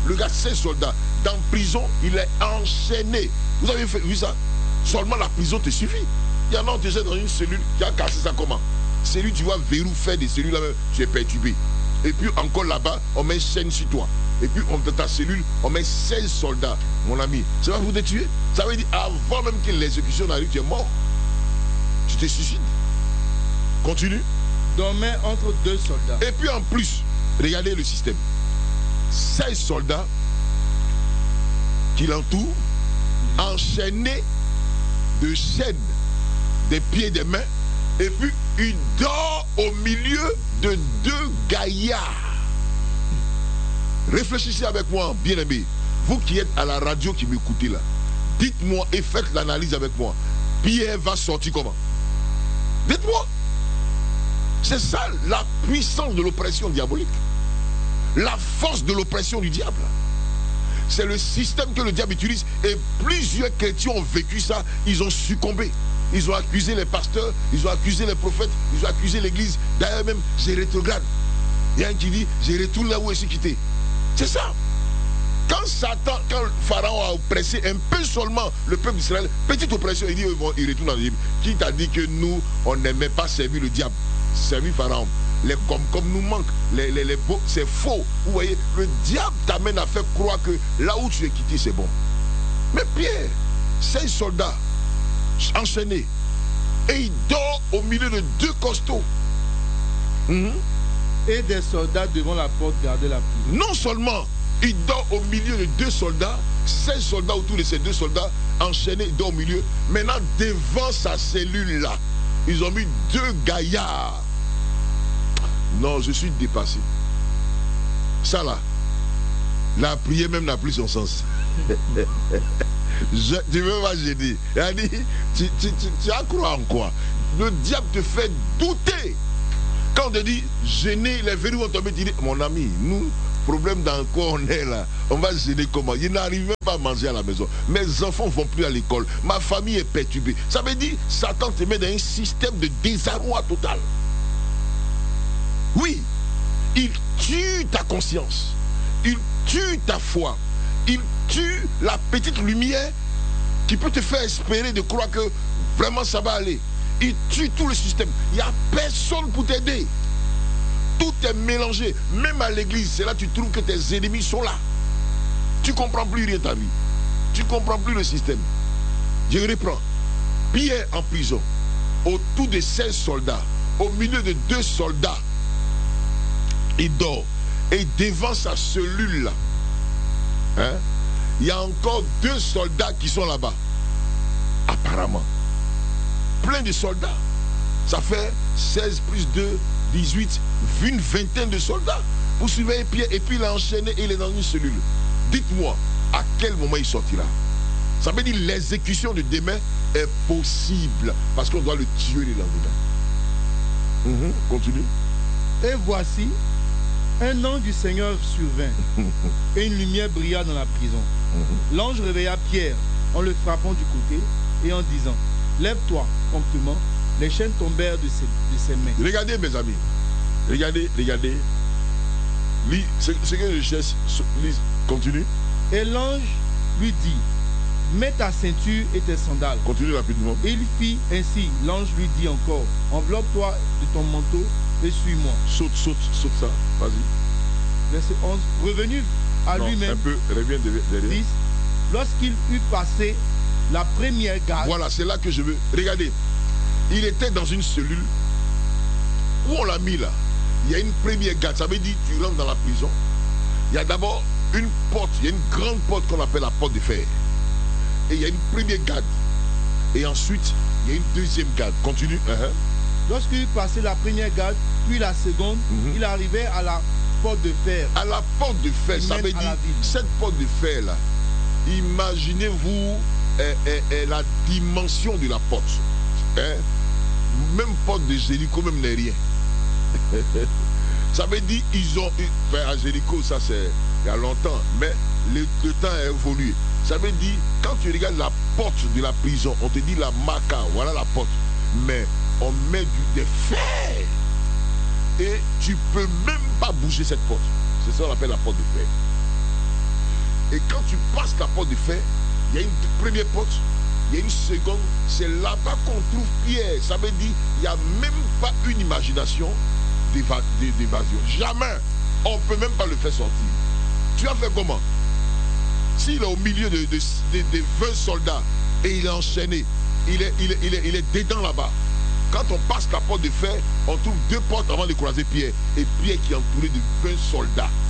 Le gars, 16 soldats. Dans prison, il est enchaîné. Vous avez vu ça? Seulement la prison te suffit. Il y en a, on te jette dans une cellule qui a cassé ça comment? Cellule, tu vois, verrou fait des cellules là-même, tu es perturbé. Et puis encore là-bas, on met une chaîne sur toi. Et puis dans ta cellule, on met 16 soldats, mon ami. Ça va vous te tuer? Ça veut dire, avant même que l'exécution arrive, tu es mort. Tu te suicides. Continue. Dormait entre deux soldats. Et puis en plus, regardez le système. 16 soldats qui l'entourent, enchaînés de chaînes, des pieds et des mains, et puis il dort au milieu de deux gaillards. Réfléchissez avec moi, bien-aimés. Vous qui êtes à la radio qui m'écoutez là, dites-moi et faites l'analyse avec moi. Pierre va sortir comment? Dites-moi. C'est ça la puissance de l'oppression diabolique. La force de l'oppression du diable. C'est le système que le diable utilise. Et plusieurs chrétiens ont vécu ça. Ils ont succombé. Ils ont accusé les pasteurs. Ils ont accusé les prophètes. Ils ont accusé l'église. D'ailleurs même, j'ai rétrograde. Il y a un qui dit, j'ai retourné là où je suis quitté. C'est ça. Quand Satan, quand Pharaon a oppressé un peu seulement le peuple d'Israël, petite oppression, il dit, il retourne dans l'Égypte. Qui t'a dit que nous, on n'aimait pas servir le diable? Servir Pharaon. Les comme nous manquent, c'est faux. Vous voyez, le diable t'amène à faire croire que là où tu es quitté, c'est bon. Mais Pierre, 16 soldats enchaînés, et il dort au milieu de deux costauds. Et des soldats devant la porte gardaient la prison. Non seulement il dort au milieu de deux soldats, 16 soldats autour de ces deux soldats, enchaînés, il dort au milieu. Maintenant, devant sa cellule là, ils ont mis deux gaillards. Non, je suis dépassé. Ça là, la prière même n'a plus son sens. Tu veux pas gêner. Tu as cru en quoi? Le diable te fait douter. Quand on te dit gêner, les verrous vont tomber, tu dis, mon ami, nous, problème dans quoi on est là, on va gêner comment? Il n'arrive même pas à manger à la maison. Mes enfants ne vont plus à l'école. Ma famille est perturbée. Ça veut dire, Satan te met dans un système de désarroi total. Oui, il tue ta conscience, il tue ta foi, il tue la petite lumière qui peut te faire espérer de croire que vraiment ça va aller. Il tue tout le système. Il n'y a personne pour t'aider. Tout est mélangé. Même à l'église, c'est là que tu trouves que tes ennemis sont là. Tu ne comprends plus rien de ta vie. Tu ne comprends plus le système. Je reprends. Pierre en prison, autour de 16 soldats, au milieu de deux soldats. Il dort. Et devant sa cellule là, il y a encore deux soldats qui sont là-bas. Apparemment. Plein de soldats. Ça fait 16 plus 2, 18, une vingtaine de soldats. Vous suivez Pierre et puis il est enchaîné et il est dans une cellule. Dites-moi, à quel moment il sortira? Ça veut dire l'exécution de demain est possible parce qu'on doit le tuer le lendemain. Continue. Et voici, un ange du Seigneur survint, et une lumière brilla dans la prison. L'ange réveilla Pierre en le frappant du côté et en disant, lève-toi promptement. Les chaînes tombèrent de ses mains. Regardez mes amis, regardez. Lis ce que je cherche, lis, continue. Et l'ange lui dit, mets ta ceinture et tes sandales. Continue rapidement. Et il fit ainsi. L'ange lui dit encore, enveloppe-toi de ton manteau et suis-moi. Saute ça, vas-y. Verset 11. Revenu à lui-même. Un peu, reviens derrière. 10. Lorsqu'il eut passé la première garde. Voilà, c'est là que je veux. Regardez, il était dans une cellule où on l'a mis là. Il y a une première garde, ça veut dire tu rentres dans la prison. Il y a d'abord une porte, il y a une grande porte qu'on appelle la porte de fer. Et il y a une première garde. Et ensuite, il y a une deuxième garde. Continue. Lorsqu'il eut passé la première garde, puis la seconde, il arrivait à la porte de fer. À la porte de fer, ça veut dire, cette porte de fer là, imaginez-vous la dimension de la porte. Même porte de Jéricho, même n'est rien. Ça veut dire, ils ont... à Jéricho, ça c'est il y a longtemps, mais le temps a évolué. Ça veut dire, quand tu regardes la porte de la prison, on te dit la maca, voilà la porte. Mais on met des fers. Et tu peux même pas bouger cette porte. C'est ça qu'on appelle la porte de fer. Et quand tu passes la porte de fer, il y a une première porte, il y a une seconde, c'est là-bas qu'on trouve Pierre. Ça veut dire il n'y a même pas une imagination d'évasion. Jamais. On ne peut même pas le faire sortir. Tu as fait comment? S'il est au milieu de 20 soldats et il est enchaîné, il est dedans là-bas. Quand on passe la porte de fer, on trouve deux portes avant de croiser Pierre. Et Pierre qui est entouré de 20 soldats.